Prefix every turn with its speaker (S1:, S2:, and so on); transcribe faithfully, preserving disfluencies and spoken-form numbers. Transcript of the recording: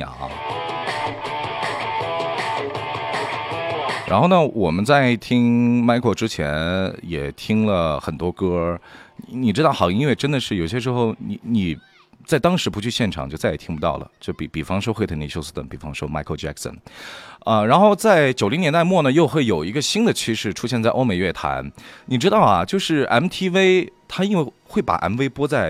S1: 啊。然后呢，我们在听 Michael 之前也听了很多歌，你知道，好音乐真的是有些时候你你在当时不去现场就再也听不到了。就比比方说惠特尼休斯顿，比方说 Michael Jackson， 啊、呃，然后在九零年代末呢，又会有一个新的趋势出现在欧美乐坛。你知道啊，就是 M T V 它因为会把 M V 播在